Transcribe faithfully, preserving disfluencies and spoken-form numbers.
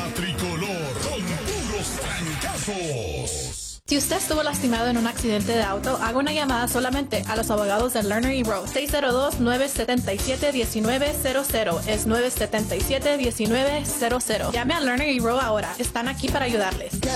La tricolor con puros trancazos. Si usted estuvo lastimado en un accidente de auto, haga una llamada solamente a los abogados de Lerner y Rowe. seis cero dos, nueve siete siete, uno nueve cero cero. Es nueve siete siete, uno nueve cero cero. Llame a Lerner y Rowe ahora. Están aquí para ayudarles.